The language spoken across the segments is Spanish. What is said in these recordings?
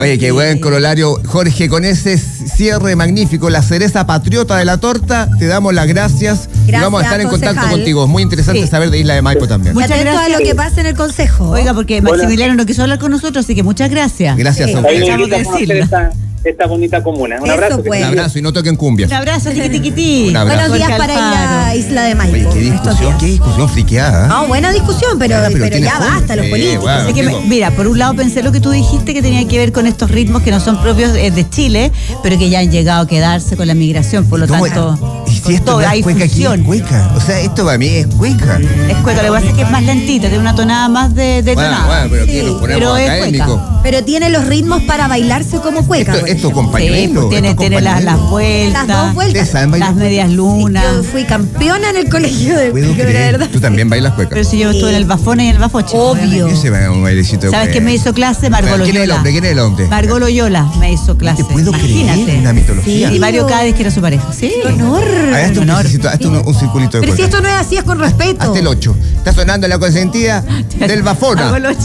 Oye, qué buen corolario, Jorge, con ese cierre magnífico, la cereza patriota de la torta, te damos las gracias y vamos a estar en contacto contigo. Es muy interesante saber de Isla de Maipo también. Muchas gracias a lo que pasa en el consejo. Oiga, porque Maximiliano no quiso hablar con nosotros, así que muchas gracias. Gracias a ustedes. Esta bonita comuna. Un abrazo. Un abrazo y no toquen cumbias. Un abrazo, tiquitiquití. Un abrazo. Buenos días para ir a Isla de Maipo. Oye, qué discusión friqueada. No, buena discusión, pero ya basta, los políticos. Bueno, es que mira, por un lado pensé lo que tú dijiste que tenía que ver con estos ritmos que no son propios de Chile, pero que ya han llegado a quedarse con la migración, por lo tanto. Y si esto hay cueca, aquí es cueca. O sea, esto para mí es cueca. Es cueca, lo que pasa es que es más lentita, tiene una tonada más de tonada. Bueno, pero aquí nos ponemos académicos. Pero tiene los ritmos para bailarse como cueca. Esto compañero. Tiene las vueltas. Las dos vueltas. Las medias lunas. Yo fui campeona en el colegio de verdad. Tú también bailas cueca. Pero si yo estuve en el Bafona y en el Bafoche. Obvio. Ese va un bailecito de ¿Sabes quién me hizo clase? Margot Loyola. ¿Quién es el hombre? Margot Loyola me hizo clase. Te puedo creer, una mitología. Y Mario Cádiz, que era su pareja. Sí. Honor. Hazte un circulito de Pero si esto no es así, es con respeto. Hazte el 8. Está sonando la consentida del Bafona. Hago el 8.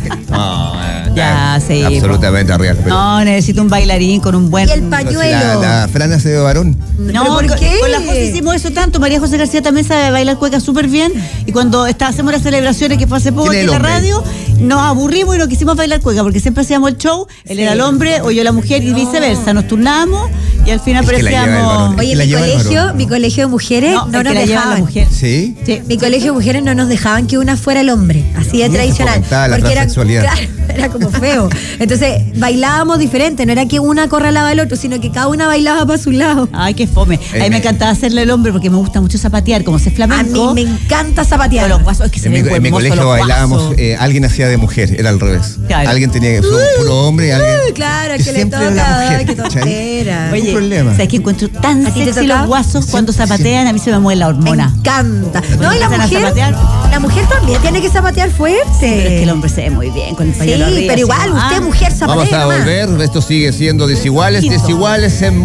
Ya, sí. Absolutamente real. No, necesito un bailarín con un buen... Y el pañuelo. La Fran hace de varón. No, ¿por qué? Con la José hicimos eso tanto. María José García también sabe bailar cueca súper bien. Y cuando hacemos las celebraciones, que fue hace poco en la radio, nos aburrimos y no quisimos bailar cueca, porque siempre hacíamos el show, él era el hombre o yo la mujer y viceversa. Nos turnábamos y al final aparecíamos... Oye, mi colegio de mujeres no nos dejaban. ¿Sí? Mi colegio de mujeres no nos dejaban que una fuera el hombre, así de tradicional. Porque era como feo. Entonces bailábamos diferente, no era que una acorralaba al otro, sino que cada una bailaba para su lado. Ay, qué fome. A mí me encantaba hacerle el hombre porque me gusta mucho zapatear, como sé flamenco. A mí me encanta zapatear. Los guasos, es que en mi colegio bailábamos, alguien hacía de mujer, era al revés. Claro. Alguien tenía que ser puro hombre y alguien... Claro, que le toca, qué tontera. Oye, problema. ¿Sabes que encuentro tan sexy los guasos cuando zapatean? A mí se me mueve la hormona. Me encanta. No, y la mujer también tiene que zapatear fuerte. Sí, pero es que el hombre se ve muy bien con el pañuelo arriba. Pero igual, usted mujer zapatea. Vamos a volver, esto sigue siendo desiguales en